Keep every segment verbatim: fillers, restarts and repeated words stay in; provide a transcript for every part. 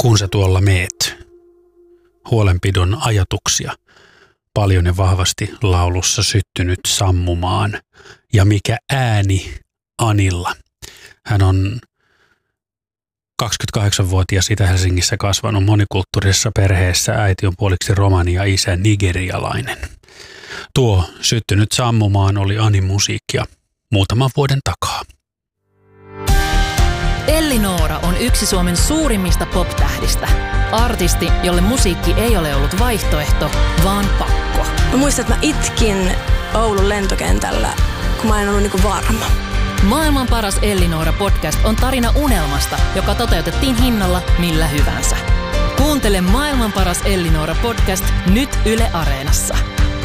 kun sä tuolla meet. Huolenpidon ajatuksia. Paljon ja vahvasti laulussa syttynyt sammumaan. Ja mikä ääni Anilla. Hän on kaksikymmentäkahdeksanvuotias Itä-Helsingissä kasvanut monikulttuurisessa perheessä. Äiti on puoliksi romani ja isä nigerialainen. Tuo syttynyt sammumaan oli Anin musiikkia muutaman vuoden takaa. Elli-Noora on yksi Suomen suurimmista pop-tähdistä. Artisti, jolle musiikki ei ole ollut vaihtoehto, vaan pakko. Mä muistan, että mä itkin Oulun lentokentällä, kun mä en ollut niinku varma. Maailman paras Elli-Noora podcast on tarina unelmasta, joka toteutettiin hinnalla millä hyvänsä. Kuuntele Maailman paras Elli-Noora podcast nyt Yle Areenassa.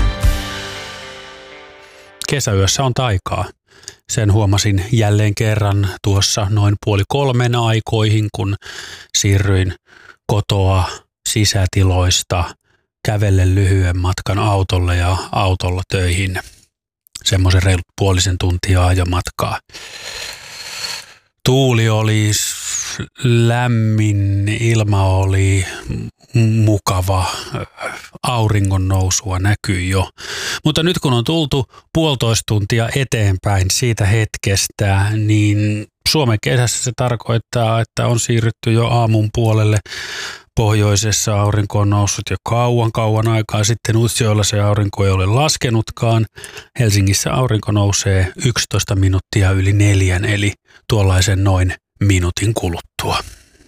Kesäyössä on taikaa. Sen huomasin jälleen kerran tuossa noin puoli kolmen aikoihin, kun siirryin kotoa sisätiloista kävellen lyhyen matkan autolle ja autolla töihin. Semmoisen reilut puolisen tuntia ajomatkaa. Tuuli oli lämmin, ilma oli mukava, auringon nousua näkyy jo. Mutta nyt kun on tultu puolitoista tuntia eteenpäin siitä hetkestä, niin Suomen kesässä se tarkoittaa, että on siirrytty jo aamun puolelle. Pohjoisessa aurinko on noussut jo kauan kauan aikaa sitten. Utsjoella se aurinko ei ole laskenutkaan. Helsingissä aurinko nousee yksitoista minuuttia yli neljän, eli tuollaisen noin minuutin kuluttua.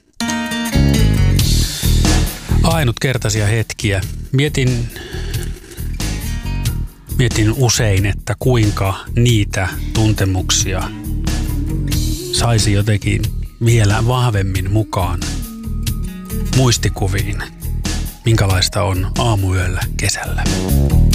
Ainutkertaisia hetkiä. Mietin, mietin usein, että kuinka niitä tuntemuksia saisi jotenkin vielä vahvemmin mukaan muistikuviin, minkälaista on aamuyöllä kesällä.